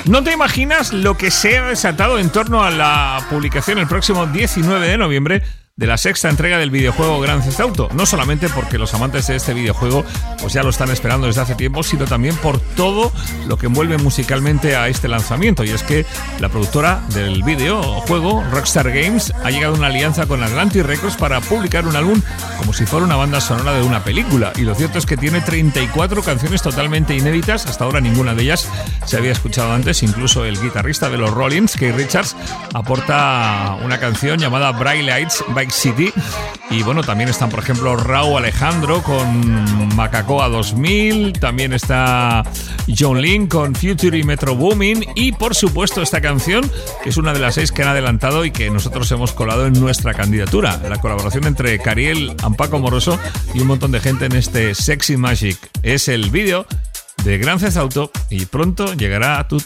No te imaginas lo que se ha desatado en torno a la publicación el próximo 19 de noviembre de la sexta entrega del videojuego Grand Theft Auto. No solamente porque los amantes de este videojuego pues ya lo están esperando desde hace tiempo, sino también por todo lo que envuelve musicalmente a este lanzamiento. Y es que la productora del videojuego, Rockstar Games, ha llegado a una alianza con Atlantic Records para publicar un álbum como si fuera una banda sonora de una película. Y lo cierto es que tiene 34 canciones totalmente inéditas. Hasta ahora ninguna de ellas se había escuchado antes. Incluso el guitarrista de los Rollins, Keith Richards, aporta una canción llamada Bright Lights by City. Y bueno, también están, por ejemplo, Raúl Alejandro con Macacoa 2000, también está John Lynn con Future y Metro Boomin, y por supuesto esta canción, que es una de las 6 que han adelantado y que nosotros hemos colado en nuestra candidatura, la colaboración entre Cariel, Paco Moroso y un montón de gente en este Sexy Magic. Es el vídeo de Grand Theft Auto y pronto llegará a tu